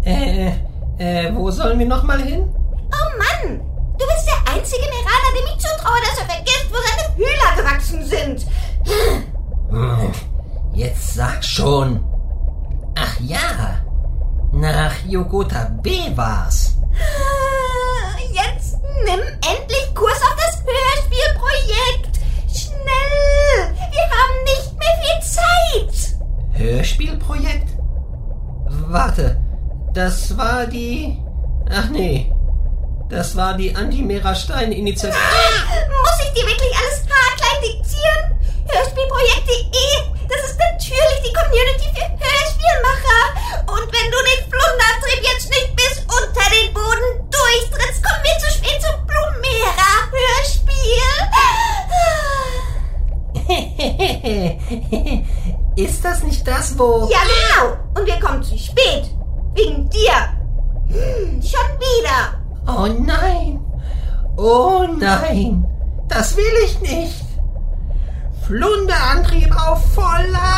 Wo sollen wir nochmal hin? Oh Mann, du bist der einzige Meraner, dem ich zutraue, dass er vergisst, wo seine Hühner gewachsen sind. Jetzt sag schon. Ach ja, nach Yogotha B war's. Jetzt nimm endlich Kurs auf das Hörspielprojekt. Schnell, wir haben nicht mehr viel Zeit. Hörspielprojekt? Warte, das war die... Ach nee, das war die Anti-Mera-Stein-Initiative. Muss ich dir wirklich alles haarklein diktieren? Hörspielprojekt.de, das ist natürlich die Community für Hörspielmacher. Und wenn du den Flundertrieb jetzt nicht bis unter den Boden durchtrittst, kommen wir zu spät zum Blumera-Hörspiel. Ist das nicht das, wo... Ja, genau. Und wir kommen zu spät. Wegen dir. Schon wieder. Oh nein. Oh nein. Das will ich nicht. Flunderantrieb auf voller